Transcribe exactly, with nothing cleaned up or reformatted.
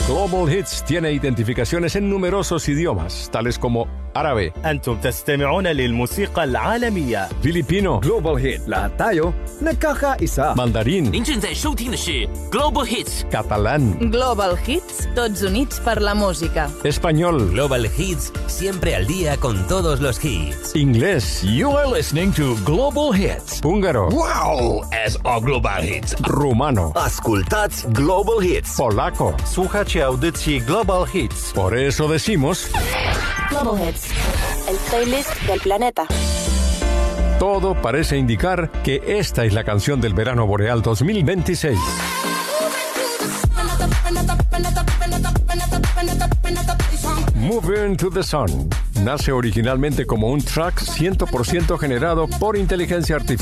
Global Hits tiene identificaciones en numerosos idiomas, tales como árabe, أنتم تستمعون للموسيقى العالمية. filipino, Global Hit lahat tayo nagkakaisa. mandarín, 您正在收听的是 Global Hits catalán, Global Hits, tots units per la música. español, Global Hits, siempre al día con todos los hits. inglés, You are listening to Global Hits. húngaro, Wow! S o Global Hits. rumano, Ascultați Global Hits. polaco. Słuchacie audycji Global Hits. Por eso decimos, Global Hits, el playlist del planeta. todo parece indicar que esta es la canción del verano boreal dos mil veintiséis. Move into the Sun nace originalmente como un track cien por ciento generado por inteligencia artificial.